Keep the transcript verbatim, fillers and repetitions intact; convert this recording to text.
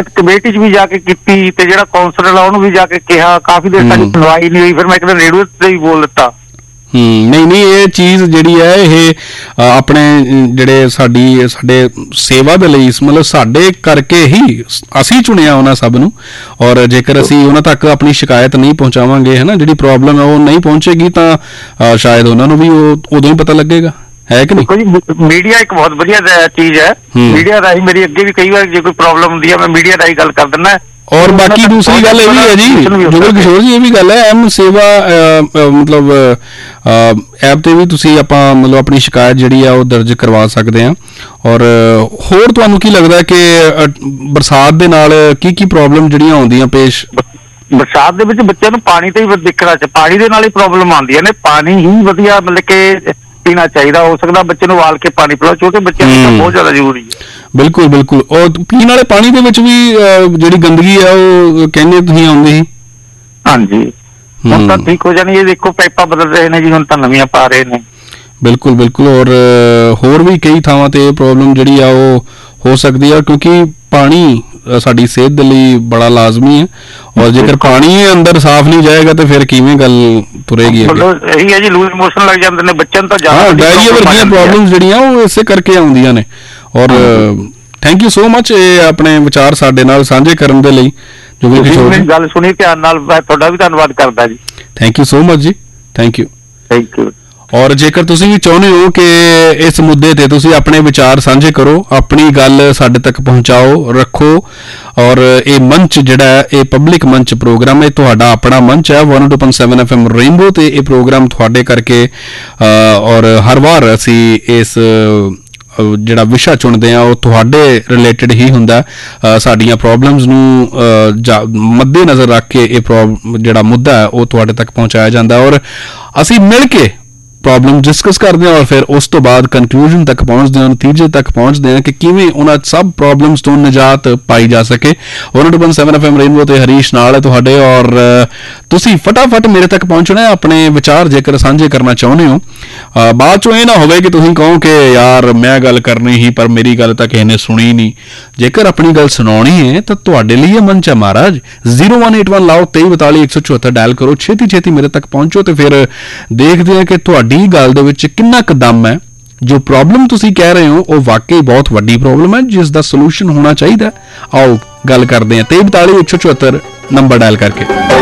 Panchayat committee च भी जाके कीती ते जेड़ा कौंसलर आ उहनूं भी जाके कहा, काफी देर तक सुनवाई नहीं हुई। फिर मैं एक दिन रेडियो ते भी बोल दिता। हम्म नहीं नहीं ये चीज़ ਜਿਹੜੀ ਹੈ ਇਹ ਆਪਣੇ ਜਿਹੜੇ ਸਾਡੀ ਸਾਡੇ ਸੇਵਾ ਦੇ ਲਈ ਮਤਲਬ ਸਾਡੇ ਕਰਕੇ ਹੀ ਅਸੀਂ ਚੁਣਿਆ ਉਹਨਾਂ ਸਭ ਨੂੰ, ਔਰ ਜੇਕਰ ਅਸੀਂ ਉਹਨਾਂ ਤੱਕ ਆਪਣੀ ਸ਼ਿਕਾਇਤ ਨਹੀਂ ਪਹੁੰਚਾਵਾਂਗੇ ਹੈ ਨਾ, ਜਿਹੜੀ ਪ੍ਰੋਬਲਮ ਹੈ ਉਹ ਨਹੀਂ ਪਹੁੰਚੇਗੀ ਤਾਂ ਸ਼ਾਇਦ ਉਹਨਾਂ ਨੂੰ ਵੀ ਉਹ ਉਦੋਂ ਹੀ ਪਤਾ ਲੱਗੇਗਾ, ਹੈ ਕਿ ਨਹੀਂ। ਮੀਡੀਆ ਇੱਕ ਬਹੁਤ ਵਧੀਆ ਚੀਜ਼ ਹੈ, ਮੀਡੀਆ ਰਾਹੀਂ ਮੇਰੀ ਅੱਗੇ ਵੀ ਕਈ ਵਾਰ ਜੇ ਕੋਈ ਪ੍ਰੋਬਲਮ ਹੁੰਦੀ ਹੈ ਮੈਂ ਮੀਡੀਆ ਰਾਹੀਂ ਗੱਲ ਕਰ ਦਿੰਦਾ। और बाकी दूसरी गल ये भी है जी जुगल किशोर जी, ये भी गल है एम सेवा मतलब ऐप ते भी तुसी आपां मतलब अपनी शिकायत जिहड़ी है वो दर्ज करवा सकते हैं। और होर तुहानूं की लगदा है कि बरसात दे नाल की की प्रॉब्लम जिहड़ियां आउंदियां पेश? बरसात दे विच बच्चों नूं पानी ते ही दिक्कत है, पानी दे नाल ही प्रॉब्लम आउंदियां ने। पानी ही वधिया मतलब कि पीना चाहिए, हो सकता बच्चे नूं वाल के पानी पिलाओ, छोटे बच्चे नूं बहुत ज्यादा जरूरी है। बिल्कुल बिल्कुल। और पीने वाले पानी दे विच भी जिहड़ी गंदगी है वो कहने तुसीं आउंदी ही? हाँ जी, हुण तां ठीक हो जानी। ये देखो पाइपां बदल रहे ने जी, हुण तां नवीं पा रहे ने। बिल्कुल बिल्कुल। और होर भी कई थावां ते प्रॉब्लम जिहड़ी आ वो हो सकदी है, क्योंकि पानी साडी सेहत दे लई बड़ा लाजमी है, और जेकर पानी अंदर साफ नहीं जाएगा तो फिर किवें गल तुरेगी? मतलब यही है जी, लूज मोशन लग जाते ने बच्चों तो ज्यादा। हाँ, डायरिया वर्गियां प्रॉब्लम्स जिहड़ियां वो इसे करके आउंदियां ने। और थैंक यू सो मच अपने विचार साडे नाल सांझे करन दे लई। जुगल किशोर जी गल सुनी ध्यान नाल, मैं तुहाडा भी धन्नवाद करदा जी। Thank you so much ji, thank you thank you. और जेकर तुसीं भी चाहुंदे हो कि इस मुद्दे ते तुसीं अपने विचार साझे करो, अपनी गल साडे तक पहुंचाओ, रखो। और ये मंच जिहड़ा है ये पब्लिक मंच प्रोग्राम है, तुहाडा अपना मंच है one two point seven F M rainbow ते ये प्रोग्राम तुहाडे करके और हर वार असीं इस ਜਿਹੜਾ ਵਿਸ਼ਾ ਚੁਣਦੇ ਆ ਉਹ ਤੁਹਾਡੇ ਰਿਲੇਟਡ ਹੀ ਹੁੰਦਾ। ਸਾਡੀਆਂ ਪ੍ਰੋਬਲਮਸ ਨੂੰ ਮੱਦੇ ਨਜ਼ਰ ਰੱਖ ਕੇ ਇਹ ਜਿਹੜਾ ਮੁੱਦਾ ਹੈ ਉਹ ਤੁਹਾਡੇ ਤੱਕ ਪਹੁੰਚਾਇਆ ਜਾਂਦਾ, ਔਰ ਅਸੀਂ ਮਿਲ ਕੇ प्रॉब्लम डिस्कस करते हैं और फिर उस तो बाद कंक्लूजन तक पहुँचते हैं, नतीजे तक पहुँचते हैं कि किवें उन्हां सब प्रॉब्लम्स तो निजात पाई जा सके। One two point seven F M rainbow ते हरीश नाल है तुहाडे, और तुसीं फटाफट मेरे तक पहुँचना है अपने विचार जेकर साझे करना चाहुंदे हो। बाद चों ये ना होवे कि तुसीं कहो कि यार मैं गल करनी ही पर मेरी गल तां किसी ने सुनी नहीं। जेकर अपनी गल सुनाउणी है तो तुहाडे लई ये मंच है महाराज। जीरो वन एट वन लाओ तेई बताली एक सौ चौहत्तर डायल करो, छेती छेती मेरे तक पहुँचो तो फिर देखते हैं कि तुहाडी गल दे विच किन्ना क दम है। जो प्रॉब्लम तुसी कह रहे हो वो वाकई बहुत वड्डी प्रॉब्लम है जिस दा सोल्यूशन होना चाहिए। आओ गल करते हैं तेई बताली एक सौ चौहत्तर नंबर डायल करके।